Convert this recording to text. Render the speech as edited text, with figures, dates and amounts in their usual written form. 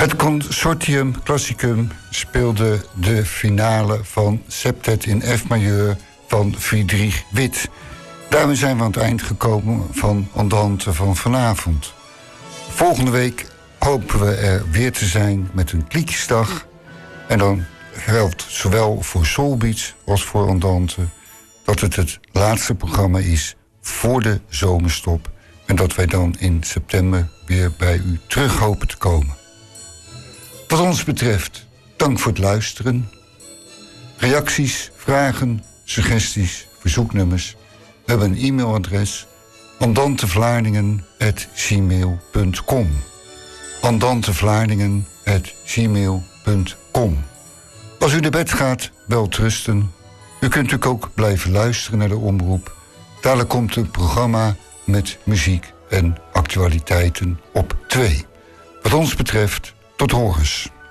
Het Consortium Classicum speelde de finale van Septet in F majeur van Friedrich Witt. Daarmee zijn we aan het eind gekomen van Andante van vanavond. Volgende week hopen we er weer te zijn met een Kliekjesdag. En dan geldt zowel voor Soulbeats als voor Andante dat het laatste programma is voor de zomerstop. En dat wij dan in september weer bij u terug hopen te komen. Wat ons betreft, dank voor het luisteren. Reacties, vragen, suggesties, verzoeknummers. We hebben een e-mailadres: andantevlaardingen@gmail.com. andantevlaardingen@gmail.com. Als u naar bed gaat, wel trusten. U kunt natuurlijk ook blijven luisteren naar de omroep. Dadelijk komt een programma met muziek en actualiteiten op 2. Wat ons betreft, tot horens.